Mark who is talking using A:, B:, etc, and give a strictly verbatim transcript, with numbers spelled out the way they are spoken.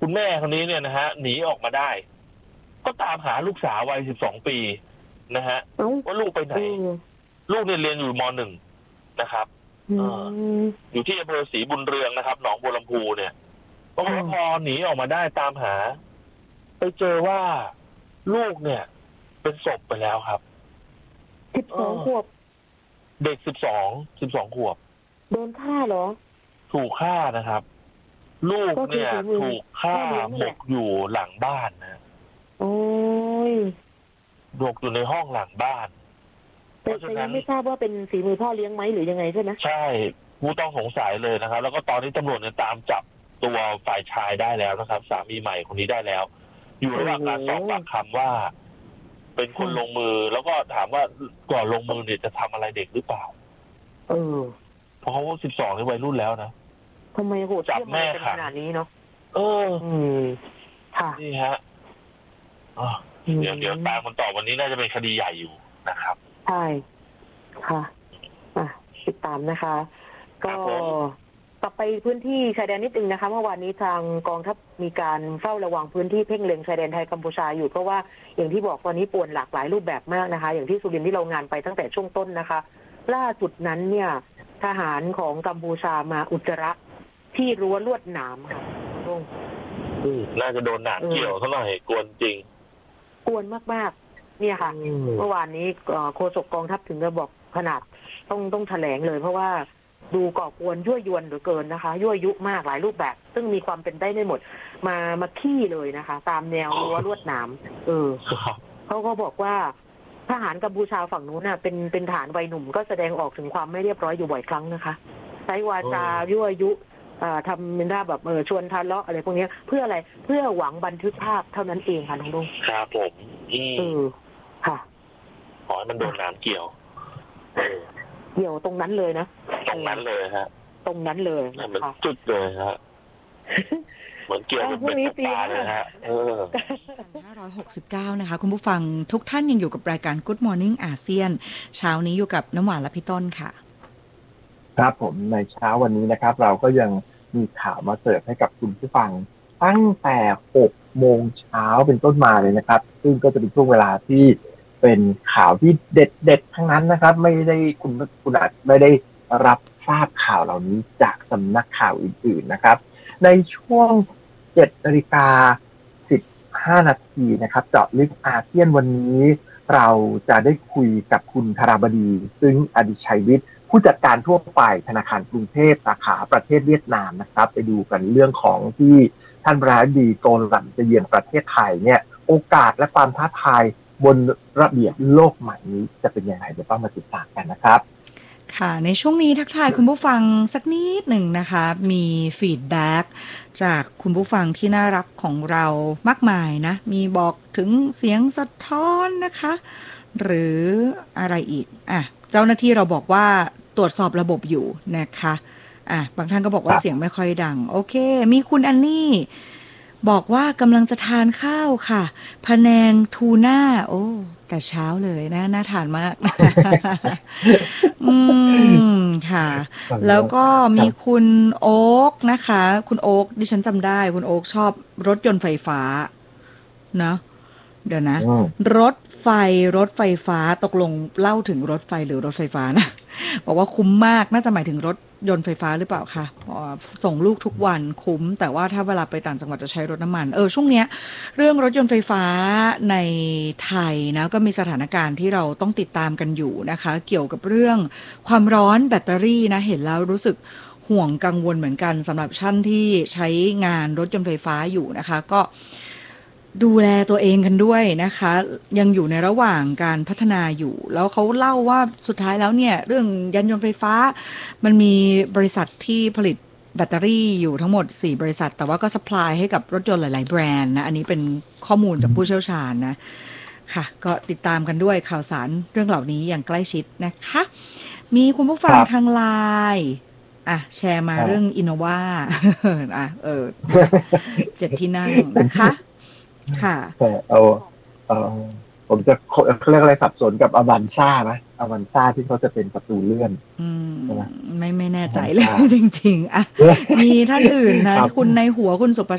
A: คุณแม่คนนี้เนี่ยนะฮะหนีออกมาได้ก็ตามหาลูกสาววัยสิบสองปีนะฮะ
B: เอ้า
A: ว่าลูกไปไหน
B: เออ
A: ลูกเนี่ยเรียนอยู่มหนึ่งนะครับ
B: อื
A: เออ
B: ม
A: อยู่ที่อำเภอศรีบุญเรืองนะครับหนองบัวลำพูเนี่ยปรากฏว่าพอหนีออกมาได้ตามหาไปเจอว่าลูกเนี่ยเป็นศพไปแล้วครับ
B: สิบ
A: เออ
B: สองขวบ
A: เด็กสิบสองสิบสองขวบ
B: โดนฆ่าเหรอ
A: ถูกฆ่านะครับ ลูก
B: ก็คือ
A: เนี่ย
B: ฝีมือ
A: ถูกฆ่า
B: พ่อเลี้ยงนั่
A: หม
B: นแหละ
A: กอยู่หลังบ้านนะ
B: โอ้ย
A: หมกอยู่ในห้องหลังบ้าน เพ
B: แต่
A: ราะฉะ
B: แต่ยั
A: นั้น
B: งไม่ทราบว่าเป็นฝีมือพ่อเลี้ยงไหมหรือยังไงใช่ไหม
A: ใช่ผู้ต้องสงสัยเลยนะครับ แล้วก็ตอนนี้ตำรวจเนี่ยตามจับตัวฝ่ายชายได้แล้วนะครับ สามีใหม่คนนี้ได้แล้ว อยู่ระหว่างการสอบปากคำว่า เป็นคนลงมือ แล้วก็ถามว่าก่อนลงมือเนี่ยจะทำอะไรเด็กหรือเปล่า
B: เออ
A: เพราะเขาสิบสองในวัยรุ่นแล้วนะ
B: ทำไมโหด
A: จับ
B: เยี่ยม
A: แม่
B: อะไรกัน
A: ขั
B: ข
A: ง
B: นาดนี้เนาะ
A: เออ
B: อืมค่ะ
A: นี่ฮะอ่ะเดี๋ยวเดี๋ยวตามกันต่อวันนี้น่าจะเป็นคดีใหญ่อยู่นะครับ
B: ใช่ค่ะอ่ะติดตามนะคะ
A: ครั
B: ก็
A: บผม
B: กลับไปพื้นที่ชายแดนนิดนึงนะคะเมื่อวานนี้ทางกองทัพมีการเฝ้าระวังพื้นที่เพ่งเล็งชายแดนไทยกัมพูชาอยู่เพราะว่าอย่างที่บอกตอนนี้ป่วนหลากหลายรูปแบบมากนะคะ อย่างที่สุรินทร์ที่เรางานไปตั้งแต่ช่วงต้นนะคะ ล่าสุดนั้นเนี่ย ทหารของกัมพูชามาอุจจาระที่รั้วลวดหนามค่ะลุง
A: อืมน่าจะโดนหนามเกี่ยวซะหน่อยกวนจริง
B: กวนมากๆ เนี่ยค่ะ เมื่อวานนี้เอ่อโฆษกกองทัพถึงจะบอกขนาดต้องต้องแถลงเลย เพราะว่าดูก่อกวนยั่วยวนเหลือเกินนะคะ ยั่วยุมากหลายรูปแบบ ซึ่งมีความเป็นได้ไม่หมด มามาขี้เลยนะคะ ตามแนวรั้วลวดหนามเออเขาก็บอกว่าทหารกัมพูชาฝั่งนู้นน่ะเป็นเป็นฐานวัยหนุ่มก็แสดงออกถึงความไม่เรียบร้อยอยู่บ่อยครั้งนะคะใช้วาจายั่วยุอ่าทำเป็นท่าแบบเออชวนทะเลาะอะไรพวกนี้เพื่ออะไรเพื่อหวังบันทึกภาพเท่านั้นเองค่ะน้องลุง
A: ครับผมอืม
B: เออค่ะ
A: ขอให้มันโดนน้ำเกี่ยวเออ
B: เกี่ยวตรงนั้นเลยนะ
A: ตรงนั้นเลยฮะ
B: ตรงนั้นเลย
A: ให้
B: นะ
A: มัน
B: คะ
A: จุดเลยฮะ เหมือนเกี่ยวกับ
B: พรุ่
A: เป็
B: ง
A: ด
B: นี้
A: กับ
B: ตี
A: ปลา
B: ห้า
A: เลยฮะ เออ
C: ห้าร้อยหกสิบเก้านะคะคุณผู้ฟังทุกท่านยังอยู่กับรายการ Good Morning อาเซียนเช้านี้อยู่กับน้ำหวานและพี่ต้นค่ะ
D: ครับผมในเช้าวันนี้นะครับ เราก็ยังมีข่าวมาเสิร์ฟให้กับคุณผู้ฟังตั้งแต่หกโมงเช้าเป็นต้นมาเลยนะครับ ซึ่งก็จะเป็นช่วงเวลาที่เป็นข่าวที่เด็ดๆทั้งนั้นนะครับ ไม่ได้คุณคุณอาจไม่ได้รับทราบข่าวเหล่านี้จากสำนักข่าวอื่นๆนะครับ ในช่วงเจ็ดนาฬิกาสิบห้านาทีนะครับเจาะลึกอาเซียนวันนี้เราจะได้คุยกับคุณธราบดีซึ่งอดิชัยวิทย์ผู้จัดการทั่วไปธนาคารกรุงเทพสาขาประเทศเวียดนามนะครับไปดูกันเรื่องของที่ท่านประธานาธิบดีโกนหลันจะเยือนประเทศไทยเนี่ยโอกาสและความท้าทายบนระเบียบโลกใหม่นี้จะเป็นยังไงเดี๋ยวต้องมาติดตามกันนะครับ
C: ค่ะในช่วงนี้ทักทายคุณผู้ฟังสักนิดหนึ่งนะคะมีฟีดแบ็กจากคุณผู้ฟังที่น่ารักของเรามากมายนะมีบอกถึงเสียงสะท้อนนะคะหรืออะไรอีกอ่ะเจ้าหน้าที่เราบอกว่าตรวจสอบระบบอยู่นะคะอ่ะบางท่านก็บอกว่าเสียงไม่ค่อยดังโอเคมีคุณอันนี่บอกว่ากำลังจะทานข้าวค่ะพะแนงทูน่าโอ้แต่เช้าเลยนะน่าทานมาก อืมค่ะแล้วก็มีคุณโอ๊กนะคะคุณโอ๊กดิฉันจำได้คุณโอ๊กชอบรถยนต์ไฟฟ้าเนาะเดี๋ยวนะรถไฟรถไฟฟ้าตกลงเล่าถึงรถไฟหรือรถไฟฟ้านะบอกว่าคุ้มมากน่าจะหมายถึงรถยนต์ไฟฟ้าหรือเปล่าคะส่งลูกทุกวันคุ้มแต่ว่าถ้าเวลาไปต่างจังหวัดจะใช้รถน้ำมันเออช่วงเนี้ยเรื่องรถยนต์ไฟฟ้าในไทยนะก็มีสถานการณ์ที่เราต้องติดตามกันอยู่นะคะเกี่ยวกับเรื่องความร้อนแบตเตอรี่นะเห็นแล้วรู้สึกห่วงกังวลเหมือนกันสำหรับท่านที่ใช้งานรถยนต์ไฟฟ้าอยู่นะคะก็ดูแลตัวเองกันด้วยนะคะยังอยู่ในระหว่างการพัฒนาอยู่แล้วเขาเล่าว่าสุดท้ายแล้วเนี่ยเรื่องยานยนต์ไฟฟ้ามันมีบริษัทที่ผลิตแบตเตอรี่อยู่ทั้งหมดสี่บริษัทแต่ว่าก็ซัพพลายให้กับรถยนต์หลายๆแบรนด์นะอันนี้เป็นข้อมูลจากผู้เชี่ยวชาญนะค่ะก็ติดตามกันด้วยข่าวสารเรื่องเหล่านี้อย่างใกล้ชิดนะคะมีคุณผู้ฟังทางไลน์อ่ะแชร์มาเรื่องอินโนวาอ่ะเออเจ็ดที่นั่งนะคะค่ะ
D: เอาเออผมจะเขาเรียกอะไรสับสนกับอวันซ่าไหมอวันซ่าที่เขาจะเป็นประตูเลื่อน
C: อืมไม่ไม่แน่ใจเลยจริงๆอ่ะมีท่านอื่นนะคุณในหัวคุณสุประ